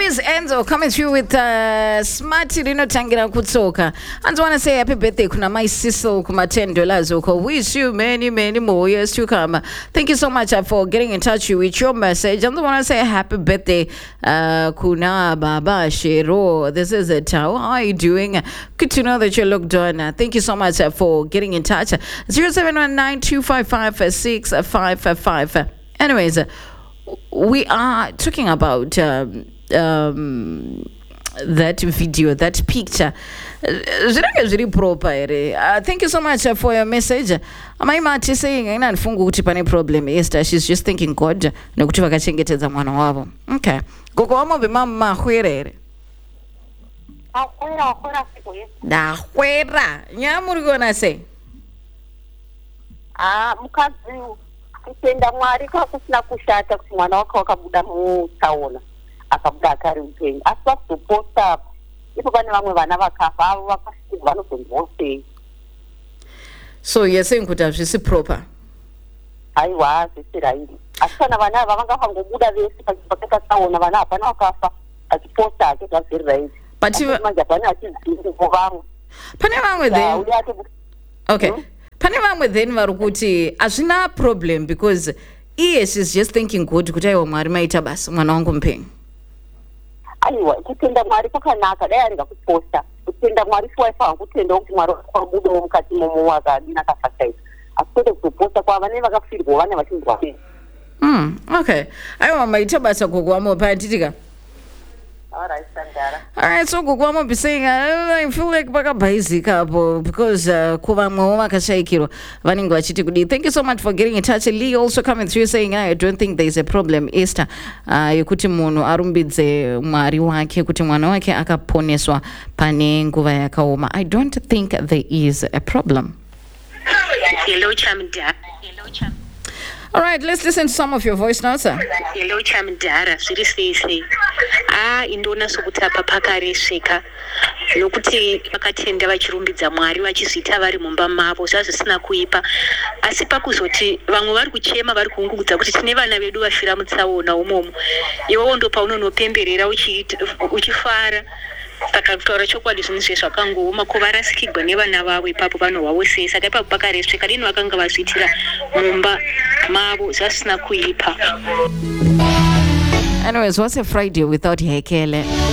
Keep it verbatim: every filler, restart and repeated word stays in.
is Enzo coming through with uh, Smart Rino Tangira Kutsoka. And I want to say happy birthday kuna my Cecil kuma ten dollars. Wish you many, many more years to come. Thank you so much uh, for getting in touch with your message. I want to say happy birthday uh, kuna Baba Shero. This is it. How are you doing? Good to know that you looked on. Uh, thank you so much uh, for getting in touch. zero seven one nine two five five six five five five. Anyways, uh, we are talking about um, um, that video, that picture. Zvinenge zviri proper ere. Uh, thank you so much uh, for your message. Amai Mati saying ina nifungu kuti pane problem. Esther, she's just thanking God nekuti vakachengetedza mwana wavo. Okay. Gogo wamo bimama mahwere ere. Akwera akwera siku yesu. Da kwera. Nyamuri gonna say. Ah, mukazi kutenda Mwari kwa kusina kushata kuti mwana wako wakabuda mutaona akabuda akari upenyu asi vakuzoposta ipo pane vamwe vana vakafa avo vakasvika vanozondivosei. So you're saying kuti hazvisi proper? Haiwa hazvisi rairi asi kana vana ava vanga vakangobuda vese pakaita tsaona vana hapana vakafa achiposta ake zvazviri rairi manje hapana achidzivo vamwe pane vamwe then okay hmm? Pane vamwe then vari kuti hazvina problem because iye she's just thinking good kuti aiwa Mwari maita basi mwana wangu mupenyu. Aiwa kutenda Mwari kwakanaka dai arega kuposta kutenda Mwari siwaifa kutenda kuti Mwari wabudawo mukati momo akadina kafasaisa asi kwete kutoposta kwa vane vakafirwa vane vachinzwa. Mm, okay. Aiwa maita basa gogo wamo panditika. Alright, Sandara. Alright, so Gugwamo be saying, I feel like baka baizika because kuva mwa kashaikiro vaningwa chiti kudi. Thank you so much for getting in touch. Lee also coming through saying, I don't think there is a problem. Esther, uh, yukuti munu arumbidze Mwari wake kuti mwana wake akaponeswa pane nguva yakaoma. I don't think there is a problem. Hello, Chamda. Hello, Cham. All right, let's listen to some of your voice notes. Hello, Chamdara. Seriously. Ah, indona sokutapa pakaresvika. Nokuti vakatenda vachirumbidza Mwari vachizita vari mumba mavo zvazvisina kuipa. Asi pakuzoti vamwe vari kuchema vari kuungudza kuti tine vana vedu vafira mutsaona umomo. Iwewo ndo paunonopemberera uchifara. Saka kutaura chokwadi zvinhu zvezvakangooma ko varasikirwa nevana vavo ipapo vanohwawo sei saka ipapo pakaresvika dini vakanga vazviitira mumba mavo zvasina kuipa. Anyways, what's a Friday without Hekele?